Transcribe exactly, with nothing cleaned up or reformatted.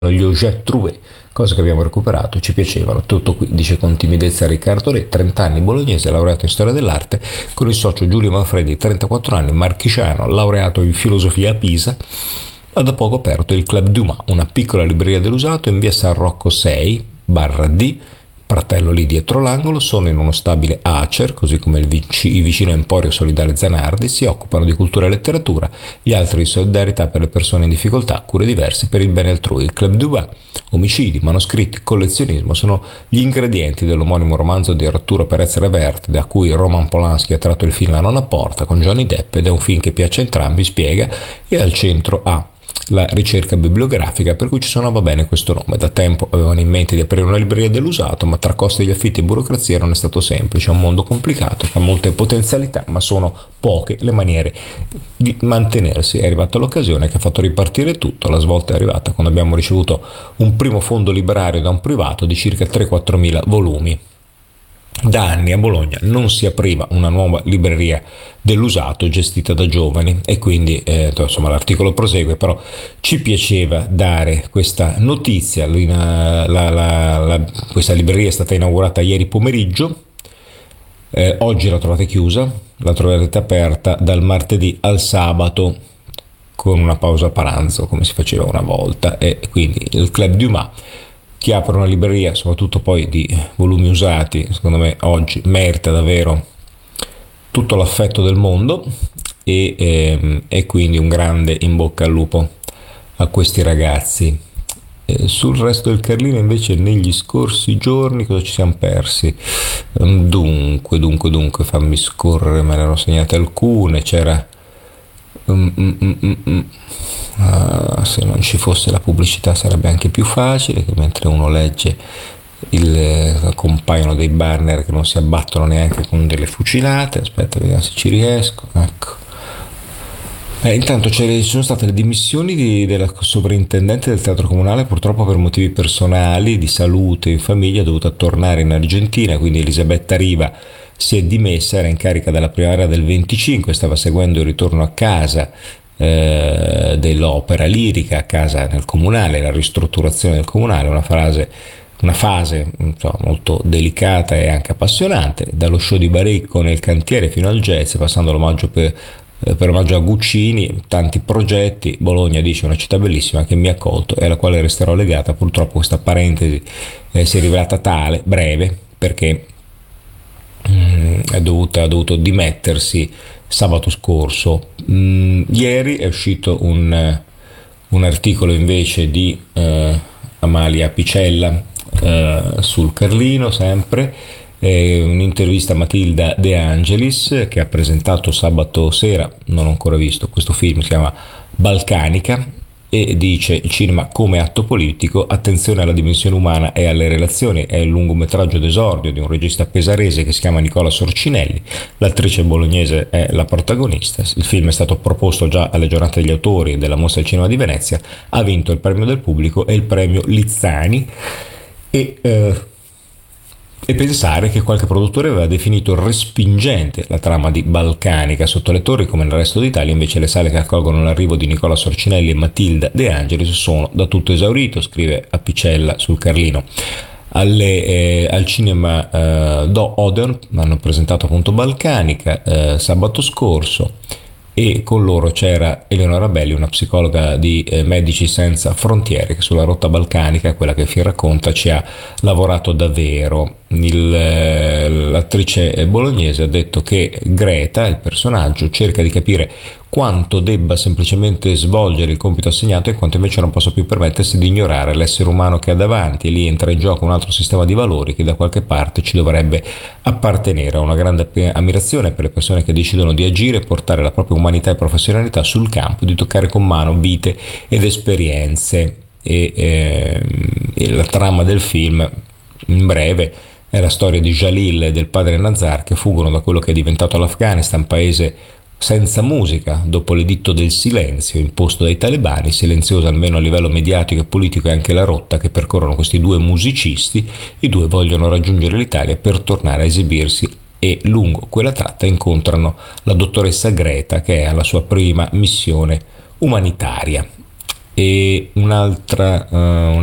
gli Auget Trouvé, cosa che abbiamo recuperato, ci piacevano. Tutto qui, dice con timidezza Riccardo Re, trenta anni, bolognese, laureato in storia dell'arte, con il socio Giulio Manfredi, trentaquattro anni, marchigiano, laureato in filosofia a Pisa. Ha da poco aperto il Club Dumas, una piccola libreria dell'usato in via San Rocco sei barra D, Pratello lì dietro l'angolo. Sono in uno stabile Acer, così come il, vic- il vicino Emporio Solidale Zanardi. Si occupano di cultura e letteratura, gli altri di solidarietà per le persone in difficoltà, cure diverse per il bene altrui. Il Club Dumas, omicidi, manoscritti, collezionismo sono gli ingredienti dell'omonimo romanzo di Arturo Perez Reverte, da cui Roman Polanski ha tratto il film La nonna porta con Johnny Depp, ed è un film che piace a entrambi, spiega, e al centro ha la ricerca bibliografica, per cui ci suonava bene questo nome. Da tempo avevano in mente di aprire una libreria dell'usato, ma tra costi degli affitti e burocrazia non è stato semplice. È un mondo complicato che ha molte potenzialità, ma sono poche le maniere di mantenersi. È arrivata l'occasione che ha fatto ripartire tutto. La svolta è arrivata quando abbiamo ricevuto un primo fondo librario da un privato di circa tre quattro mila volumi. Da anni a Bologna non si apriva una nuova libreria dell'usato gestita da giovani, e quindi eh, insomma l'articolo prosegue, però ci piaceva dare questa notizia. La, la, la, la, questa libreria è stata inaugurata ieri pomeriggio, eh, oggi la trovate chiusa, la troverete aperta dal martedì al sabato con una pausa pranzo come si faceva una volta. E quindi il Club Dumas, chi apre una libreria, soprattutto poi di volumi usati, secondo me oggi merita davvero tutto l'affetto del mondo, e, e, e quindi un grande in bocca al lupo a questi ragazzi. E sul resto del Carlino invece negli scorsi giorni cosa ci siamo persi? Dunque, dunque, dunque, fammi scorrere, me ne ero segnate alcune. C'era... Um, um, um, um, um. Uh, se non ci fosse la pubblicità sarebbe anche più facile, che mentre uno legge il, eh, compaiono dei banner che non si abbattono neanche con delle fucilate. Aspetta, vediamo se ci riesco. Ecco. Eh, intanto ci sono state le dimissioni di, della sovrintendente del teatro comunale, purtroppo per motivi personali, di salute in famiglia, è dovuta tornare in Argentina, quindi Elisabetta Riva si è dimessa, era in carica dalla primavera del venticinque, stava seguendo il ritorno a casa eh, dell'opera lirica, a casa nel comunale, la ristrutturazione del comunale, una frase una fase insomma, molto delicata e anche appassionante, dallo show di Baricco nel cantiere fino al jazz, passando all'omaggio per, per omaggio a Guccini, tanti progetti. Bologna, dice, una città bellissima che mi ha accolto e alla quale resterò legata. Purtroppo questa parentesi eh, si è rivelata tale, breve, perché mm, è dovuta, ha dovuto dimettersi sabato scorso. Mm, ieri è uscito un, un articolo invece di eh, Amalia Picella eh, sul Carlino, sempre, eh, un'intervista a Matilda De Angelis, che ha presentato sabato sera, non ho ancora visto questo film, si chiama Balcanica, e dice: il cinema come atto politico, attenzione alla dimensione umana e alle relazioni. È il lungometraggio d'esordio di un regista pesarese che si chiama Nicola Sorcinelli, l'attrice bolognese è la protagonista. Il film è stato proposto già alle giornate degli autori della Mostra del Cinema di Venezia, ha vinto il premio del pubblico e il premio Lizzani, e eh, e pensare che qualche produttore aveva definito respingente la trama di Balcanica. Sotto le torri, come nel resto d'Italia, invece, le sale che accolgono l'arrivo di Nicola Sorcinelli e Matilda De Angelis sono da tutto esaurito, scrive Apicella sul Carlino. Alle, eh, al cinema eh, Do Odeon hanno presentato appunto Balcanica eh, sabato scorso, e con loro c'era Eleonora Belli, una psicologa di eh, Medici Senza Frontiere, che sulla rotta balcanica, quella che vi racconta, ci ha lavorato davvero. Il, eh, l'attrice bolognese ha detto che Greta, il personaggio, cerca di capire quanto debba semplicemente svolgere il compito assegnato e quanto invece non possa più permettersi di ignorare l'essere umano che ha davanti, e lì entra in gioco un altro sistema di valori che da qualche parte ci dovrebbe appartenere. Ha una grande ammirazione per le persone che decidono di agire e portare la propria umanità e professionalità sul campo, di toccare con mano vite ed esperienze. E, eh, e la trama del film, in breve, è la storia di Jalil e del padre Nazar, che fuggono da quello che è diventato l'Afghanistan, paese senza musica, dopo l'editto del silenzio imposto dai talebani. Silenziosa almeno a livello mediatico e politico è anche la rotta che percorrono questi due musicisti. I due vogliono raggiungere l'Italia per tornare a esibirsi, e lungo quella tratta incontrano la dottoressa Greta, che è alla sua prima missione umanitaria. E un'altra, uh,